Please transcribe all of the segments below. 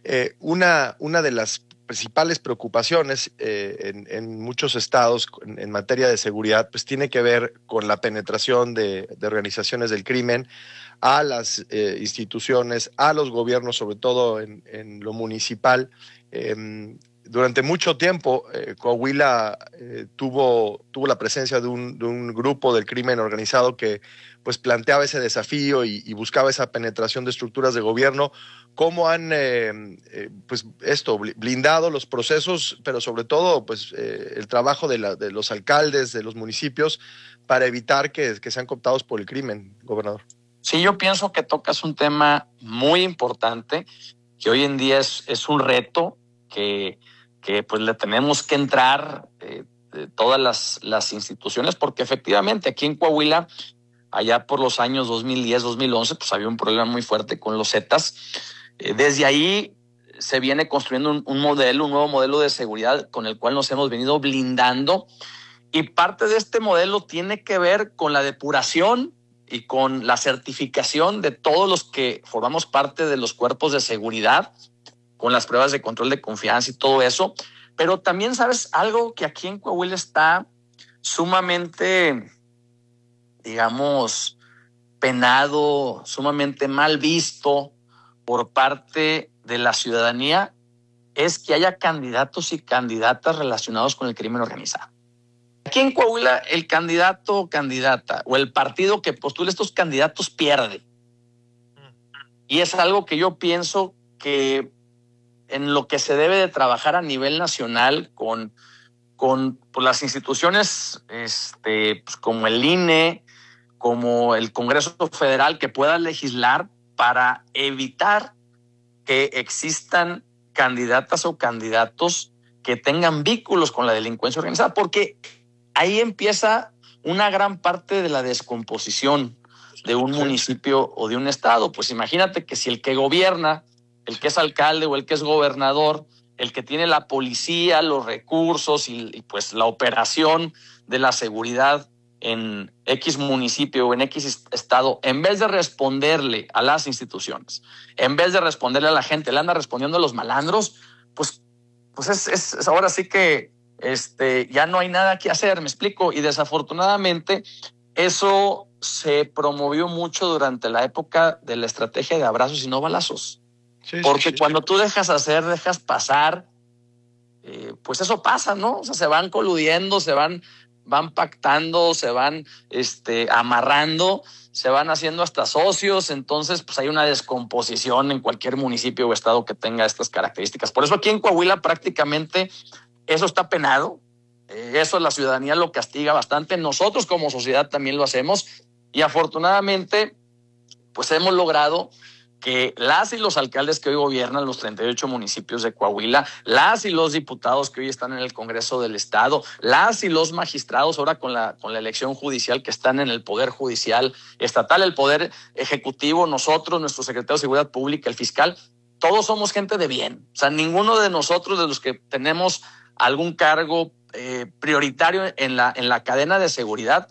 Una de las principales preocupaciones en muchos estados en materia de seguridad, pues tiene que ver con la penetración de organizaciones del crimen a las instituciones, a los gobiernos, sobre todo en lo municipal. Durante mucho tiempo, Coahuila tuvo la presencia de un grupo del crimen organizado que pues planteaba ese desafío y buscaba esa penetración de estructuras de gobierno. ¿Cómo han pues blindado los procesos, pero sobre todo pues el trabajo de los alcaldes, de los municipios, para evitar que sean cooptados por el crimen, gobernador? Sí, yo pienso que tocas un tema muy importante, que hoy en día es un reto que pues le tenemos que entrar todas las instituciones, porque efectivamente aquí en Coahuila, allá por los años 2010, 2011, pues había un problema muy fuerte con los Zetas. Desde ahí se viene construyendo un nuevo modelo de seguridad con el cual nos hemos venido blindando, y parte de este modelo tiene que ver con la depuración y con la certificación de todos los que formamos parte de los cuerpos de seguridad, con las pruebas de control de confianza y todo eso. Pero también, ¿sabes algo? Que aquí en Coahuila está sumamente, digamos, penado, sumamente mal visto por parte de la ciudadanía, es que haya candidatos y candidatas relacionados con el crimen organizado. Aquí en Coahuila, el candidato o candidata o el partido que postule estos candidatos pierde. Y es algo que yo pienso que en lo que se debe de trabajar a nivel nacional con pues, las instituciones pues, como el INE, como el Congreso Federal, que pueda legislar para evitar que existan candidatas o candidatos que tengan vínculos con la delincuencia organizada, porque ahí empieza una gran parte de la descomposición de un municipio o de un estado. Pues imagínate que si el que gobierna, el que es alcalde o el que es gobernador, el que tiene la policía, los recursos y pues la operación de la seguridad en X municipio o en X estado, en vez de responderle a las instituciones, en vez de responderle a la gente, le anda respondiendo a los malandros, pues es ahora sí que ya no hay nada que hacer, me explico. Y desafortunadamente eso se promovió mucho durante la época de la estrategia de abrazos y no balazos. Sí, porque cuando tú dejas hacer, dejas pasar, pues eso pasa, ¿no? O sea, se van coludiendo, van pactando, se van amarrando, se van haciendo hasta socios. Entonces, pues hay una descomposición en cualquier municipio o estado que tenga estas características. Por eso aquí en Coahuila prácticamente eso está penado. Eso la ciudadanía lo castiga bastante. Nosotros como sociedad también lo hacemos. Y afortunadamente, pues hemos logrado que las y los alcaldes que hoy gobiernan los 38 municipios de Coahuila, las y los diputados que hoy están en el Congreso del Estado, las y los magistrados ahora con la elección judicial que están en el Poder Judicial Estatal, el Poder Ejecutivo, nosotros, nuestro secretario de Seguridad Pública, el fiscal, todos somos gente de bien. O sea, ninguno de nosotros, de los que tenemos algún cargo prioritario en la cadena de seguridad,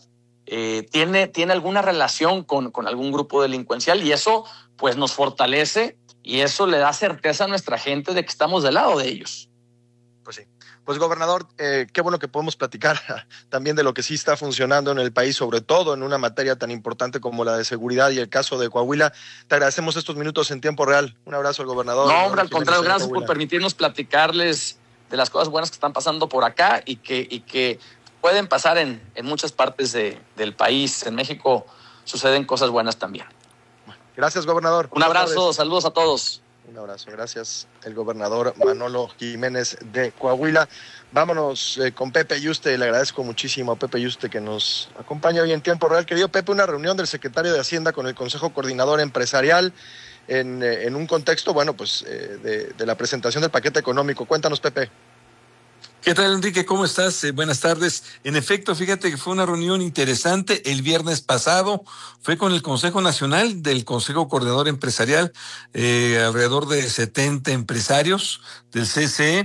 tiene alguna relación con algún grupo delincuencial, y eso pues nos fortalece y eso le da certeza a nuestra gente de que estamos del lado de ellos. Pues sí. Pues gobernador, qué bueno que podemos platicar también de lo que sí está funcionando en el país, sobre todo en una materia tan importante como la de seguridad y el caso de Coahuila. Te agradecemos estos minutos en tiempo real. Un abrazo al gobernador. No, hombre, al contrario, gracias por permitirnos platicarles de las cosas buenas que están pasando por acá y que pueden pasar en muchas partes del país. En México suceden cosas buenas también. Gracias, gobernador. Un abrazo, saludos a todos. Un abrazo, gracias. El gobernador Manolo Jiménez de Coahuila. Vámonos con Pepe Yuste. Le agradezco muchísimo a Pepe Yuste que nos acompaña hoy en tiempo real. Querido Pepe, una reunión del secretario de Hacienda con el Consejo Coordinador Empresarial en un contexto, bueno, pues de la presentación del paquete económico. Cuéntanos, Pepe. ¿Qué tal, Enrique? ¿Cómo estás? Buenas tardes. En efecto, fíjate que fue una reunión interesante el viernes pasado. Fue con el Consejo Nacional del Consejo Coordinador Empresarial, alrededor de 70 empresarios del CCE,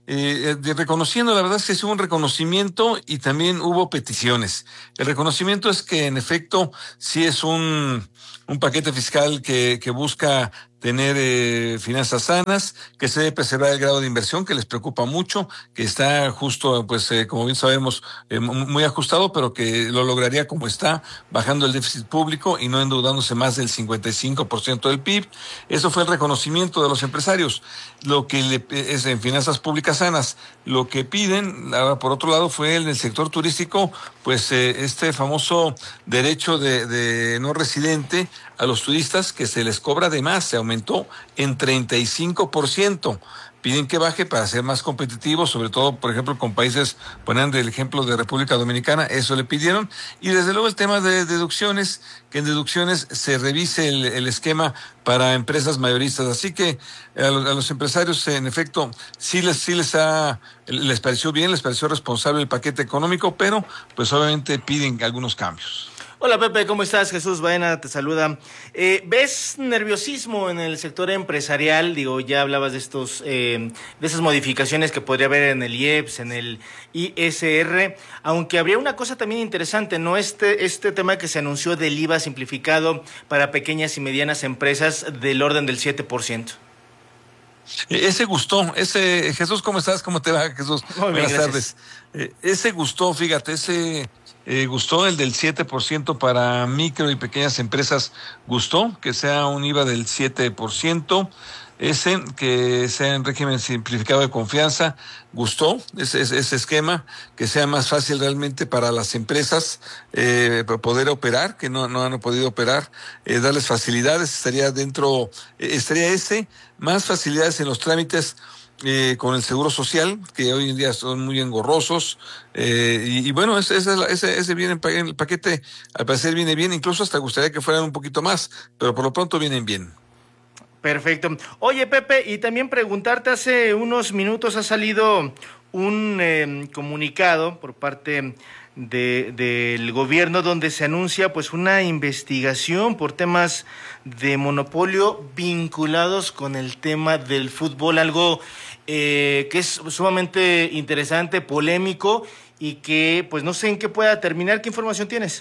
reconociendo, la verdad es que sí hubo un reconocimiento y también hubo peticiones. El reconocimiento es que en efecto sí es un paquete fiscal que busca tener finanzas sanas, que se debe preservar el grado de inversión, que les preocupa mucho, que está justo, pues, como bien sabemos, muy ajustado, pero que lo lograría como está, bajando el déficit público y no endeudándose más del 55% del PIB. Eso fue el reconocimiento de los empresarios. Lo que es en finanzas públicas sanas, lo que piden, ahora, por otro lado, fue en el sector turístico, pues este famoso derecho de no residente a los turistas, que se les cobra de más, se aumentó en 35%. Piden que baje para ser más competitivos, sobre todo, por ejemplo, con países, ponen el ejemplo de República Dominicana, eso le pidieron. Y desde luego el tema de deducciones, que en deducciones se revise el esquema para empresas mayoristas. Así que a los empresarios, en efecto, sí les pareció bien, les pareció responsable el paquete económico, pero pues obviamente piden algunos cambios. Hola Pepe, ¿cómo estás? Jesús Baena te saluda. ¿Ves nerviosismo en el sector empresarial? Digo, ya hablabas de de esas modificaciones que podría haber en el IEPS, en el ISR, aunque habría una cosa también interesante, ¿no? Este tema que se anunció del IVA simplificado para pequeñas y medianas empresas del orden del 7%. Ese gustó, Jesús, ¿cómo estás? ¿Cómo te va, Jesús? Muy bien, buenas tardes. Ese gustó, fíjate, gustó el del 7% para micro y pequeñas empresas, gustó que sea un IVA del 7%, que sea en régimen simplificado de confianza, gustó ese esquema, que sea más fácil realmente para las empresas poder operar, que no han podido operar, darles facilidades, estaría más facilidades en los trámites con el seguro social, que hoy en día son muy engorrosos, y bueno, ese viene en el paquete, al parecer viene bien, incluso hasta gustaría que fueran un poquito más, pero por lo pronto vienen bien. Perfecto. Oye, Pepe, y también preguntarte, hace unos minutos ha salido un comunicado por parte del gobierno donde se anuncia pues una investigación por temas de monopolio vinculados con el tema del fútbol, algo que es sumamente interesante, polémico y que pues no sé en qué pueda terminar. ¿Qué información tienes?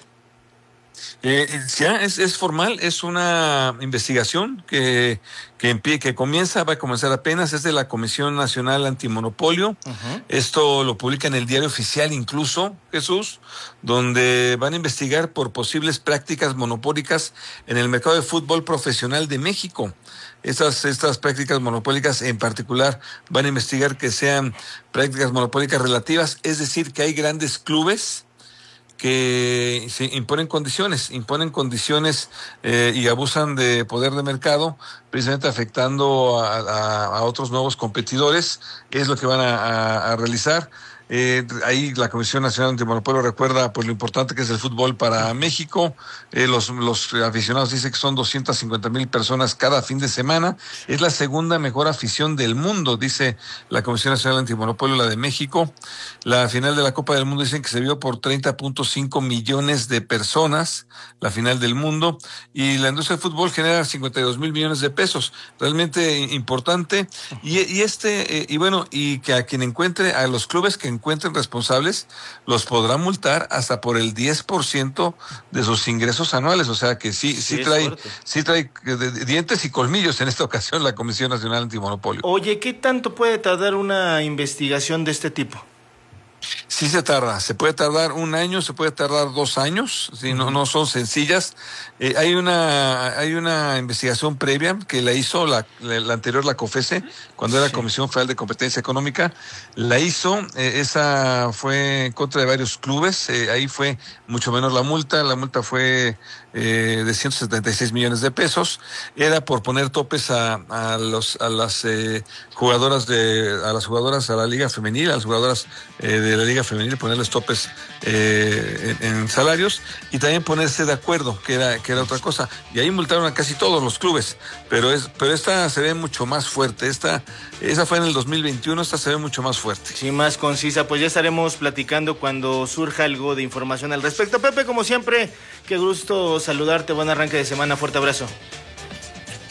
Ya es formal, es una investigación que va a comenzar apenas, es de la Comisión Nacional Antimonopolio. Uh-huh. Esto lo publica en el Diario Oficial incluso, Jesús, donde van a investigar por posibles prácticas monopólicas en el mercado de fútbol profesional de México. Estas prácticas monopólicas en particular van a investigar que sean prácticas monopólicas relativas, es decir, que hay grandes clubes que se imponen condiciones y abusan de poder de mercado, precisamente afectando a otros nuevos competidores. Es lo que van a realizar. Ahí la Comisión Nacional Antimonopolio recuerda pues lo importante que es el fútbol para México. Los aficionados dicen que son 250,000 personas cada fin de semana. Es la segunda mejor afición del mundo, dice la Comisión Nacional Antimonopolio, la de México. La final de la Copa del Mundo dicen que se vio por 30.5 millones de personas, la final del mundo, y la industria del fútbol genera 52,000 millones de pesos. Realmente importante. Y bueno, y que a quien encuentre, a los clubes que encuentren responsables, los podrá multar hasta por el 10% de sus ingresos anuales. O sea que sí trae dientes y colmillos en esta ocasión la Comisión Nacional Antimonopolio. Oye, ¿qué tanto puede tardar una investigación de este tipo? Sí se puede tardar 1 año, se puede tardar 2 años, ¿sí? No son sencillas. Hay una investigación previa que la hizo la anterior, la COFESE, cuando era Comisión Federal de Competencia Económica, la hizo, esa fue en contra de varios clubes, ahí fue mucho menos la multa fue de 176 millones de pesos, era por poner topes a las jugadoras a la Liga Femenil, a las jugadoras de la Liga Femenil, ponerles topes en salarios y también ponerse de acuerdo, que era otra cosa. Y ahí multaron a casi todos los clubes, pero esta se ve mucho más fuerte. Esa fue en el 2021, esta se ve mucho más fuerte. Sí, más concisa. Pues ya estaremos platicando cuando surja algo de información al respecto. Pepe, como siempre, qué gusto saludarte. Buen arranque de semana. Fuerte abrazo.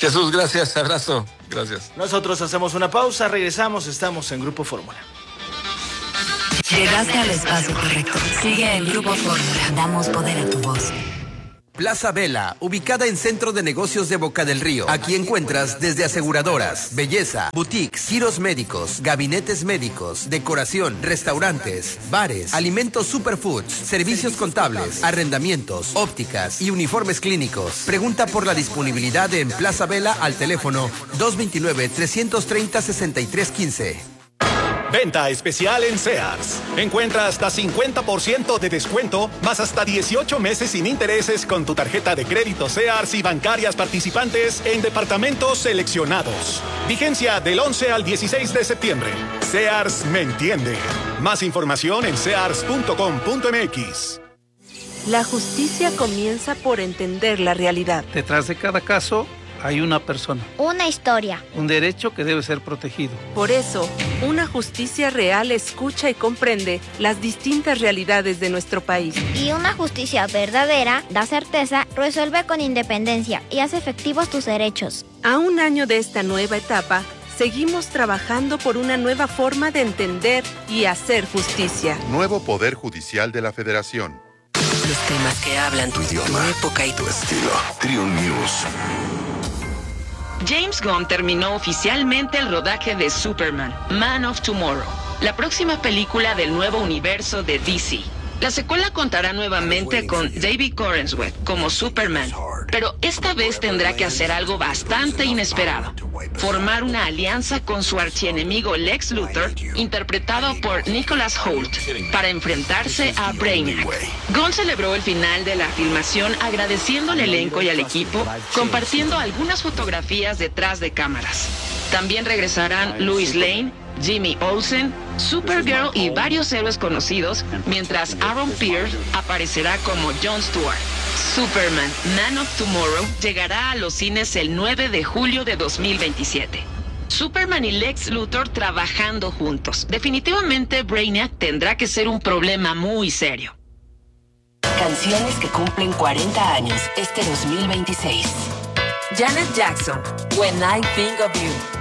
Jesús, gracias, abrazo, gracias. Nosotros hacemos una pausa, regresamos, estamos en Grupo Fórmula. Llegaste al espacio correcto. Sigue en Grupo Fórmula. Damos poder a tu voz. Plaza Vela, ubicada en Centro de Negocios de Boca del Río. Aquí encuentras desde aseguradoras, belleza, boutiques, giros médicos, gabinetes médicos, decoración, restaurantes, bares, alimentos superfoods, servicios contables, arrendamientos, ópticas y uniformes clínicos. Pregunta por la disponibilidad en Plaza Vela al teléfono 229-330-6315. Venta especial en Sears. Encuentra hasta 50% de descuento, más hasta 18 meses sin intereses con tu tarjeta de crédito Sears y bancarias participantes en departamentos seleccionados. Vigencia del 11 al 16 de septiembre. Sears me entiende. Más información en sears.com.mx. La justicia comienza por entender la realidad. Detrás de cada caso hay una persona. Una historia. Un derecho que debe ser protegido. Por eso, una justicia real escucha y comprende las distintas realidades de nuestro país. Y una justicia verdadera da certeza, resuelve con independencia y hace efectivos tus derechos. A un año de esta nueva etapa, seguimos trabajando por una nueva forma de entender y hacer justicia. Nuevo Poder Judicial de la Federación. Los temas que hablan tu idioma, tu época y tu estilo. Triun News. James Gunn terminó oficialmente el rodaje de Superman, Man of Tomorrow, la próxima película del nuevo universo de DC. La secuela contará nuevamente con David Corenswet como Superman, pero esta vez tendrá que hacer algo bastante inesperado: formar una alianza con su archienemigo Lex Luthor, interpretado por Nicholas Hoult, para enfrentarse a Brainiac. Gunn celebró el final de la filmación agradeciendo al elenco y al equipo, compartiendo algunas fotografías detrás de cámaras. También regresarán Lois Lane, Jimmy Olsen, Supergirl y varios héroes conocidos, mientras Aaron Pierce aparecerá como Jon Stewart. Superman, Man of Tomorrow llegará a los cines el 9 de julio de 2027. Superman y Lex Luthor trabajando juntos. Definitivamente Brainiac tendrá que ser un problema muy serio. Canciones que cumplen 40 años este 2026. Janet Jackson, When I Think of You.